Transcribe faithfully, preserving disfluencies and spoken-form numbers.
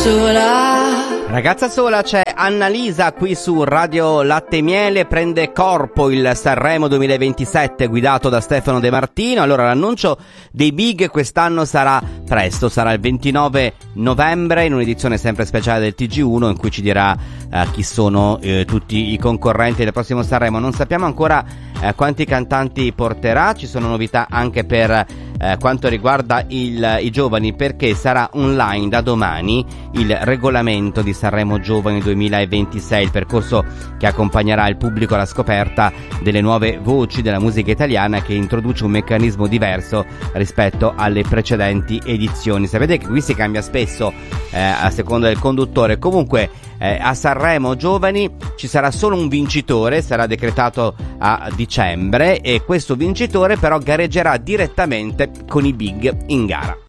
sola. Ragazza sola, c'è Annalisa qui su Radio Latte e Miele. Prende corpo il Sanremo duemilaventisette guidato da Stefano De Martino. Allora, l'annuncio dei big quest'anno sarà presto, sarà il ventinove novembre in un'edizione sempre speciale del T G uno in cui ci dirà eh, chi sono eh, tutti i concorrenti del prossimo Sanremo. Non sappiamo ancora eh, quanti cantanti porterà, ci sono novità anche per eh, quanto riguarda il, i giovani, perché sarà online da domani il regolamento di Sanremo Giovani duemilaventisei, il percorso che accompagnerà il pubblico alla scoperta delle nuove voci della musica italiana, che introduce un meccanismo diverso rispetto alle precedenti edizioni. Sapete che qui si cambia spesso eh, a seconda del conduttore. Comunque eh, a Sanremo Giovani ci sarà solo un vincitore, sarà decretato a dicembre, e questo vincitore però gareggerà direttamente con i big in gara.